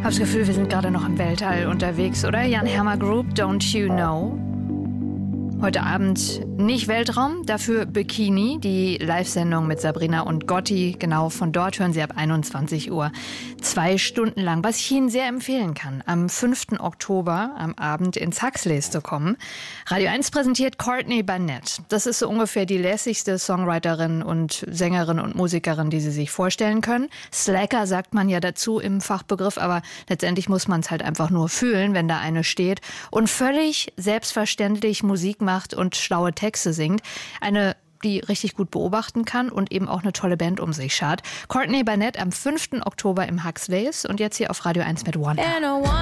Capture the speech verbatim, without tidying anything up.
Ich habe das Gefühl, wir sind gerade noch im Weltall unterwegs, oder? Jan Hammer Group, Don't You Know? Heute Abend nicht Weltraum, dafür Bikini, die Live-Sendung mit Sabrina und Gotti. Genau von dort hören Sie ab einundzwanzig Uhr. Zwei Stunden lang, was ich Ihnen sehr empfehlen kann, am fünften Oktober am Abend ins Huxleys zu kommen. Radio eins präsentiert Courtney Barnett. Das ist so ungefähr die lässigste Songwriterin und Sängerin und Musikerin, die Sie sich vorstellen können. Slacker sagt man ja dazu im Fachbegriff, aber letztendlich muss man es halt einfach nur fühlen, wenn da eine steht und völlig selbstverständlich Musik macht und schlaue Texte singt. Eine, die richtig gut beobachten kann und eben auch eine tolle Band um sich schart. Courtney Barnett am fünften Oktober im Huxleys und jetzt hier auf Radio eins mit Wonder.